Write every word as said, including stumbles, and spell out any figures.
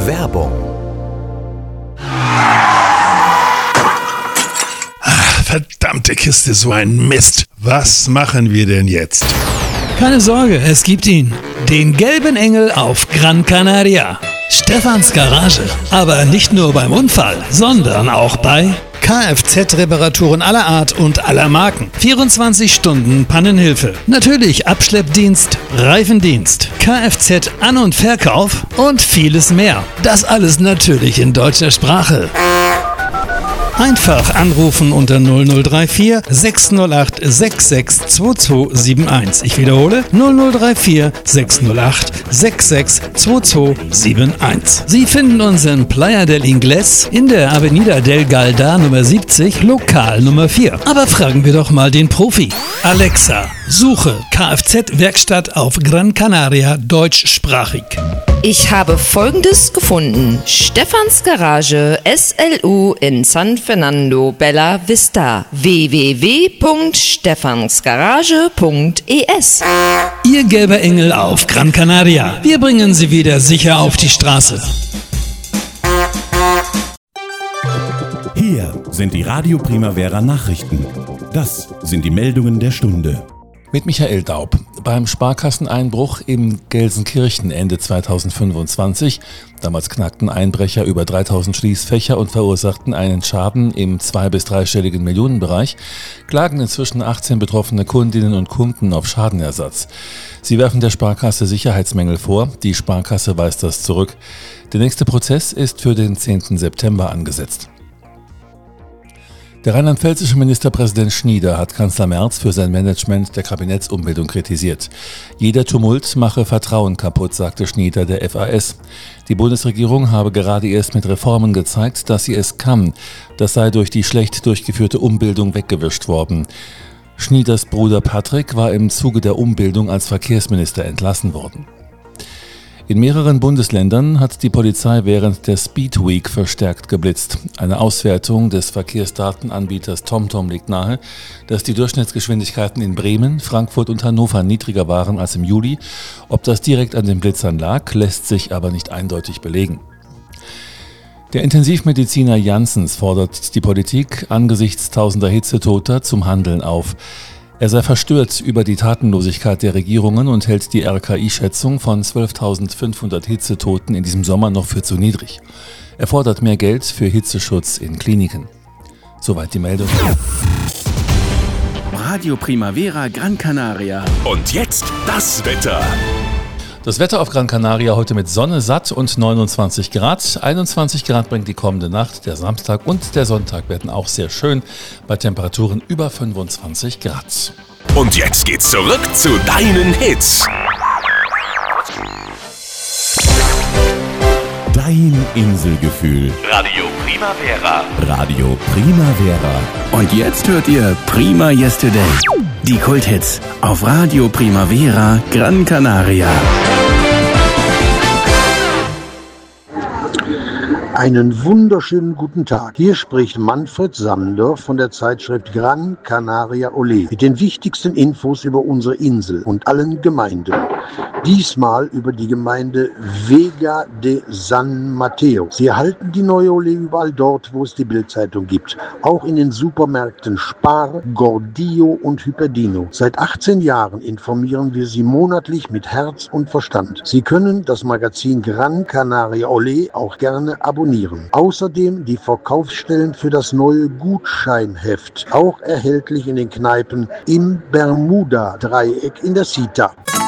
Werbung. Verdammte Kiste, so ein Mist. Was machen wir denn jetzt? Keine Sorge, es gibt ihn. Den gelben Engel auf Gran Canaria. Stefans Garage. Aber nicht nur beim Unfall, sondern auch bei Kfz-Reparaturen aller Art und aller Marken. vierundzwanzig Stunden Pannenhilfe. Natürlich Abschleppdienst, Reifendienst, Kfz-An- und Verkauf und vieles mehr. Das alles natürlich in deutscher Sprache. Einfach anrufen unter null null drei vier sechs null acht sechs sechs zwei zwei sieben eins. Ich wiederhole null null drei vier sechs null acht sechs sechs zwei zwei sieben eins. Sie finden uns in Playa del Ingles in der Avenida del Galda Nummer siebzig, Lokal Nummer vier. Aber fragen wir doch mal den Profi. Alexa, suche Kfz-Werkstatt auf Gran Canaria deutschsprachig. Ich habe Folgendes gefunden. Stefans Garage S L U in San Fernando Bella Vista. w w w punkt stefansgarage punkt e s. Ihr gelber Engel auf Gran Canaria. Wir bringen Sie wieder sicher auf die Straße. Hier sind die Radio Primavera Nachrichten. Das sind die Meldungen der Stunde. Mit Michael Daub. Beim Sparkasseneinbruch in Gelsenkirchen Ende zweitausendfünfundzwanzig, damals knackten Einbrecher über dreitausend Schließfächer und verursachten einen Schaden im zwei- bis dreistelligen Millionenbereich, klagen inzwischen achtzehn betroffene Kundinnen und Kunden auf Schadenersatz. Sie werfen der Sparkasse Sicherheitsmängel vor, die Sparkasse weist das zurück. Der nächste Prozess ist für den zehnten September angesetzt. Der rheinland-pfälzische Ministerpräsident Schnieder hat Kanzler Merz für sein Management der Kabinettsumbildung kritisiert. Jeder Tumult mache Vertrauen kaputt, sagte Schnieder der F A S. Die Bundesregierung habe gerade erst mit Reformen gezeigt, dass sie es kann. Das sei durch die schlecht durchgeführte Umbildung weggewischt worden. Schnieders Bruder Patrick war im Zuge der Umbildung als Verkehrsminister entlassen worden. In mehreren Bundesländern hat die Polizei während der Speed Week verstärkt geblitzt. Eine Auswertung des Verkehrsdatenanbieters TomTom legt nahe, dass die Durchschnittsgeschwindigkeiten in Bremen, Frankfurt und Hannover niedriger waren als im Juli. Ob das direkt an den Blitzern lag, lässt sich aber nicht eindeutig belegen. Der Intensivmediziner Janssens fordert die Politik angesichts tausender Hitzetoter zum Handeln auf. Er sei verstört über die Tatenlosigkeit der Regierungen und hält die R K I-Schätzung von zwölftausendfünfhundert Hitzetoten in diesem Sommer noch für zu niedrig. Er fordert mehr Geld für Hitzeschutz in Kliniken. Soweit die Meldung. Radio Primavera Gran Canaria. Und jetzt das Wetter. Das Wetter auf Gran Canaria heute mit Sonne satt und neunundzwanzig Grad. einundzwanzig Grad bringt die kommende Nacht. Der Samstag und der Sonntag werden auch sehr schön bei Temperaturen über fünfundzwanzig Grad. Und jetzt geht's zurück zu deinen Hits. Dein Inselgefühl. Radio Primavera. Radio Primavera. Und jetzt hört ihr Prima Yesterday. Die Kulthits auf Radio Primavera Gran Canaria. Einen wunderschönen guten Tag. Hier spricht Manfred Sander von der Zeitschrift Gran Canaria Olé mit den wichtigsten Infos über unsere Insel und allen Gemeinden. Diesmal über die Gemeinde Vega de San Mateo. Sie erhalten die neue Olé überall dort, wo es die Bild-Zeitung gibt. Auch in den Supermärkten Spar, Gordillo und Hyperdino. Seit achtzehn Jahren informieren wir Sie monatlich mit Herz und Verstand. Sie können das Magazin Gran Canaria Olé auch gerne abonnieren. Außerdem die Verkaufsstellen für das neue Gutscheinheft, auch erhältlich in den Kneipen im Bermuda-Dreieck in der Cita.